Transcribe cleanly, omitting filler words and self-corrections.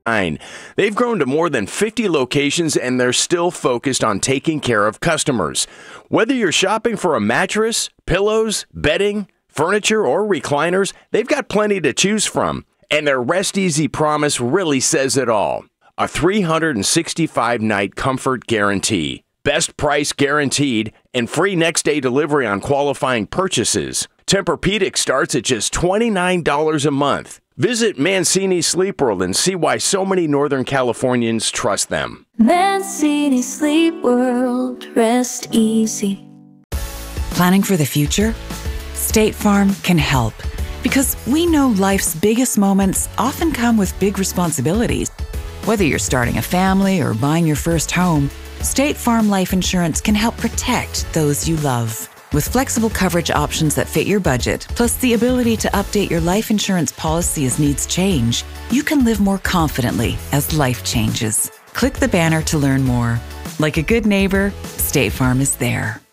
They've grown to more than 50 locations and they're still focused on taking care of customers. Whether you're shopping for a mattress, pillows, bedding, furniture, or recliners, they've got plenty to choose from. And their Rest Easy promise really says it all. A 365-night comfort guarantee, best price guaranteed, and free next-day delivery on qualifying purchases. Tempur-Pedic starts at just $29 a month. Visit Mancini Sleep World and see why so many Northern Californians trust them. Mancini Sleep World, rest easy. Planning for the future? State Farm can help, because we know life's biggest moments often come with big responsibilities. Whether you're starting a family or buying your first home, State Farm Life Insurance can help protect those you love. With flexible coverage options that fit your budget, plus the ability to update your life insurance policy as needs change, you can live more confidently as life changes. Click the banner to learn more. Like a good neighbor, State Farm is there.